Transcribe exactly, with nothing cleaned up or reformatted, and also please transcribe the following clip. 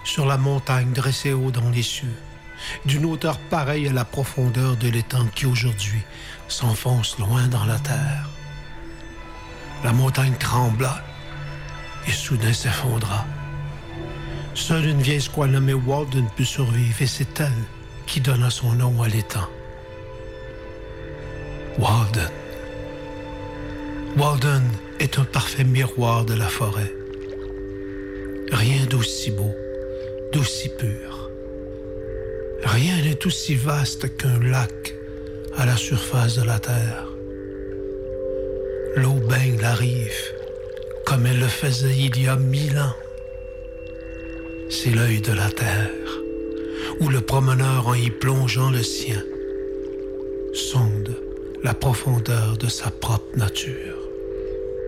sur la montagne dressée haut dans les cieux, d'une hauteur pareille à la profondeur de l'étang qui aujourd'hui s'enfonce loin dans la terre. La montagne trembla et soudain s'effondra. Seule une vieille squaw nommée Walden put survivre et c'est elle qui donna son nom à l'étang. Walden. Walden est un parfait miroir de la forêt. Rien d'aussi beau, d'aussi pur. Rien n'est aussi vaste qu'un lac à la surface de la terre. L'eau baigne la rive comme elle le faisait il y a mille ans. C'est l'œil de la terre, où le promeneur, en y plongeant le sien, sonde la profondeur de sa propre nature.